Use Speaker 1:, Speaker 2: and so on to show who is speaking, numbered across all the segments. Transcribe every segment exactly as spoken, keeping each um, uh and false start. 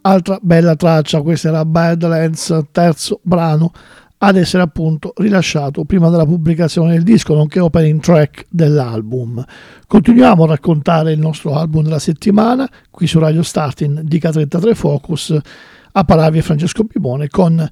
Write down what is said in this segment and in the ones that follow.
Speaker 1: Altra bella traccia, questa era Badlands, terzo brano ad essere appunto rilasciato prima della pubblicazione del disco, nonché opening track dell'album. Continuiamo a raccontare il nostro album della settimana qui su Radio Starting di K trentatré Focus, a parlarvi Francesco Pimone con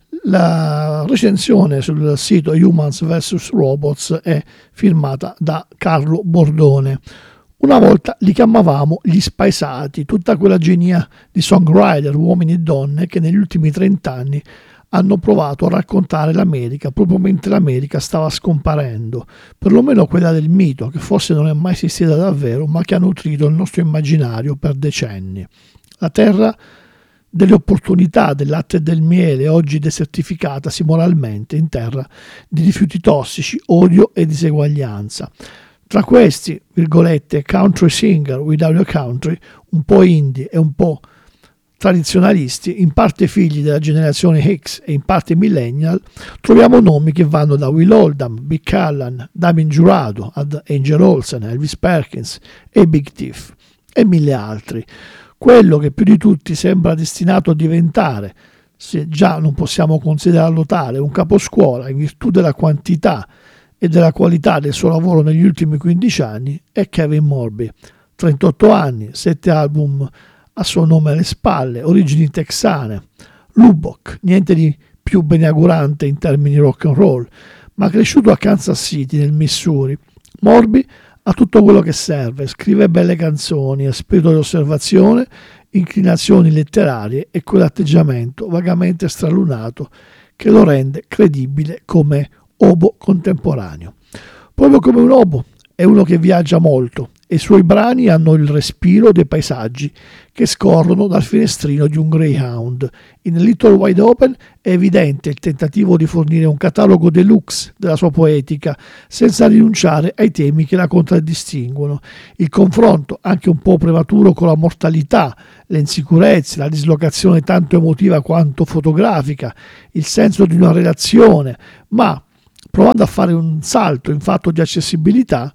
Speaker 1: la recensione sul sito Humans versus. Robots è firmata da Carlo Bordone. Una volta li chiamavamo gli spaesati, tutta quella genia di songwriter, uomini e donne che negli ultimi trent'anni hanno provato a raccontare l'America proprio mentre l'America stava scomparendo, perlomeno quella del mito, che forse non è mai esistita davvero, ma che ha nutrito il nostro immaginario per decenni. La terra delle opportunità, del latte e del miele, oggi desertificatasi moralmente in terra di rifiuti tossici, odio e diseguaglianza. Tra questi, virgolette, country singer without a country, un po' indie e un po' tradizionalisti, in parte figli della generazione X e in parte millennial, troviamo nomi che vanno da Will Oldham, Big Callan, Damien Jurado, ad Angel Olsen, Elvis Perkins e Big Thief e mille altri. Quello che più di tutti sembra destinato a diventare, se già non possiamo considerarlo tale, un caposcuola in virtù della quantità e della qualità del suo lavoro negli ultimi quindici anni, è Kevin Morby. trentotto anni, sette album a suo nome alle spalle, origini texane, Lubbock, niente di più beneaugurante in termini rock and roll, ma cresciuto a Kansas City nel Missouri. Morby ha tutto quello che serve, scrive belle canzoni, ha spirito di osservazione, inclinazioni letterarie e quell'atteggiamento vagamente stralunato che lo rende credibile come obo contemporaneo. Proprio come un obo, è uno che viaggia molto e i suoi brani hanno il respiro dei paesaggi che scorrono dal finestrino di un Greyhound. In Little Wide Open è evidente il tentativo di fornire un catalogo deluxe della sua poetica senza rinunciare ai temi che la contraddistinguono. Il confronto, anche un po' prematuro, con la mortalità, le insicurezze, la dislocazione tanto emotiva quanto fotografica, il senso di una relazione, ma provando a fare un salto in fatto di accessibilità,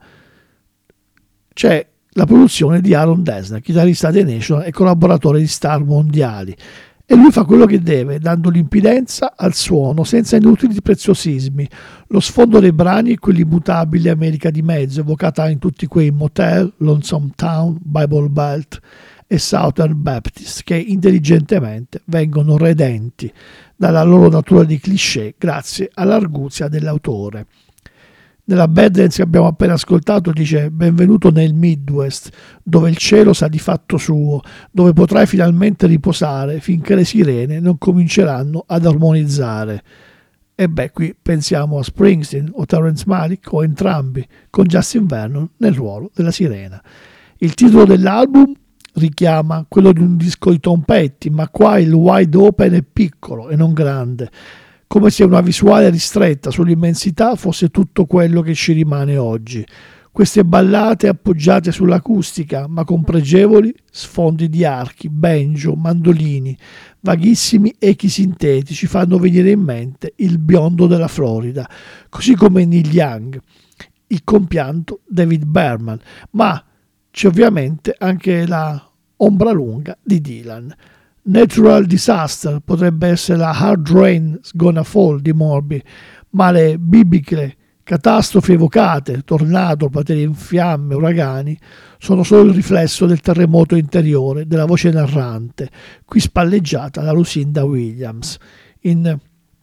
Speaker 1: c'è la produzione di Aaron Dessner, chitarrista dei National e collaboratore di star mondiali, e lui fa quello che deve, dando limpidenza al suono senza inutili preziosismi. Lo sfondo dei brani è quell'immutabile America di mezzo, evocata in tutti quei Motel, Lonesome Town, Bible Belt e Southern Baptist, che intelligentemente vengono redenti dalla loro natura di cliché grazie all'arguzia dell'autore. Nella Badlands che abbiamo appena ascoltato dice: benvenuto nel Midwest, dove il cielo sa di fatto suo, dove potrai finalmente riposare finché le sirene non cominceranno ad armonizzare. E beh, qui pensiamo a Springsteen o Terrence Malick o entrambi, con Justin Vernon nel ruolo della sirena. Il titolo dell'album richiama quello di un disco di Tom Petty, ma qua il wide open è piccolo e non grande, come se una visuale ristretta sull'immensità fosse tutto quello che ci rimane oggi. Queste ballate appoggiate sull'acustica, ma con pregevoli sfondi di archi, banjo, mandolini, vaghissimi echi sintetici, fanno venire in mente il biondo della Florida, così come Neil Young, il compianto David Berman, ma c'è ovviamente anche la ombra lunga di Dylan. Natural Disaster potrebbe essere la Hard Rain's Gonna Fall di Morby, ma le bibliche catastrofi evocate, tornado, praterie in fiamme, uragani, sono solo il riflesso del terremoto interiore della voce narrante, qui spalleggiata da Lucinda Williams. In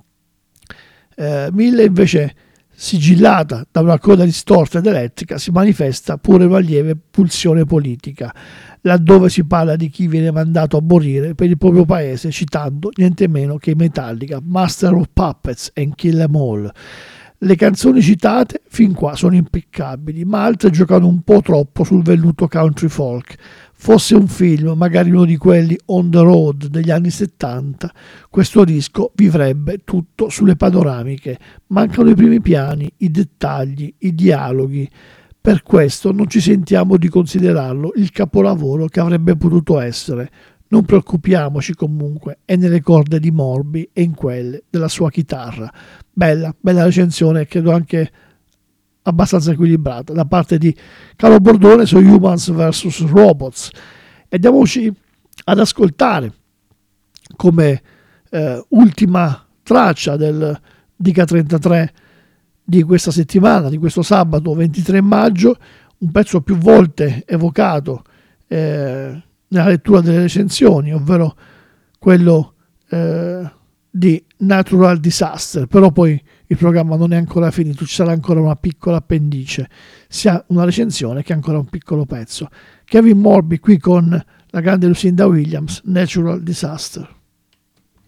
Speaker 1: eh, Mille invece, sigillata da una coda distorta ed elettrica, si manifesta pure una lieve pulsione politica, laddove si parla di chi viene mandato a morire per il proprio paese, citando niente meno che i Metallica, Master of Puppets and Kill 'Em All. Le canzoni citate fin qua sono impeccabili, ma altre giocano un po' troppo sul velluto country folk. Fosse un film, magari uno di quelli on the road degli anni settanta, questo disco vivrebbe tutto sulle panoramiche. Mancano i primi piani, i dettagli, i dialoghi. Per questo non ci sentiamo di considerarlo il capolavoro che avrebbe potuto essere. Non preoccupiamoci comunque, è nelle corde di Morby e in quelle della sua chitarra. Bella, bella recensione, credo anche abbastanza equilibrata da parte di Carlo Bordone su Humans versus. Robots. E andiamoci ad ascoltare come eh, ultima traccia del Dica trentatré di questa settimana, di questo sabato ventitré maggio, un pezzo più volte evocato eh, nella lettura delle recensioni, ovvero quello eh, di Natural Disaster. Però poi il programma non è ancora finito, ci sarà ancora una piccola appendice, sia una recensione che ancora un piccolo pezzo. Kevin Morby qui con la grande Lucinda Williams, Natural Disaster.